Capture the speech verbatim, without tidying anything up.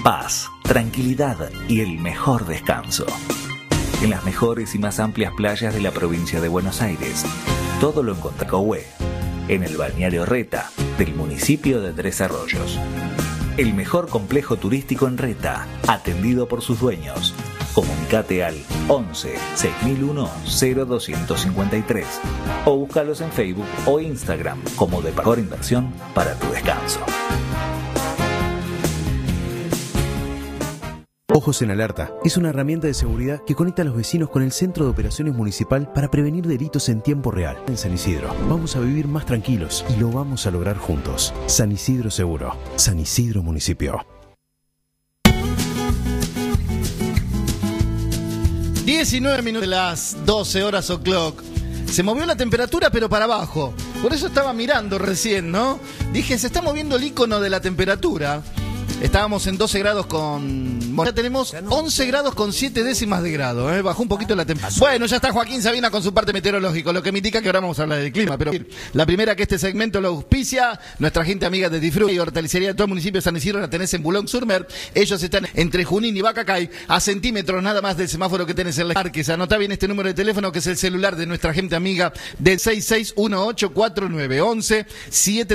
paz, tranquilidad y el mejor descanso. En las mejores y más amplias playas de la provincia de Buenos Aires. Todo lo encontrás en Cahué, en el balneario Reta, del municipio de Tres Arroyos. El mejor complejo turístico en Reta, atendido por sus dueños. Comunicate al once, seis mil uno, cero doscientos cincuenta y tres o búscalos en Facebook o Instagram como de mejor inversión para tu descanso. Ojos en Alerta es una herramienta de seguridad que conecta a los vecinos con el Centro de Operaciones Municipal para prevenir delitos en tiempo real. En San Isidro, vamos a vivir más tranquilos y lo vamos a lograr juntos. San Isidro Seguro. San Isidro Municipio. diecinueve minutos de las doce horas o'clock. Se movió la temperatura, pero para abajo. Por eso estaba mirando recién, ¿no? Dije, se está moviendo el icono de la temperatura. Estábamos en doce grados con... Bueno, ya tenemos once grados con siete décimas de grado, ¿eh? Bajó un poquito la temperatura. Bueno, ya está Joaquín Sabina con su parte meteorológico, lo que me indica que ahora vamos a hablar del clima. Pero la primera que este segmento lo auspicia, nuestra gente amiga de Tifruti y Hortalicería de todo el municipio de San Isidro, la tenés en Boulogne-sur-Mer. Ellos están entre Junín y Bacacay, a centímetros nada más del semáforo que tenés en la Marques. Anotá bien este número de teléfono, que es el celular de nuestra gente amiga, del seis seis uno ocho cuatro nueve uno uno siete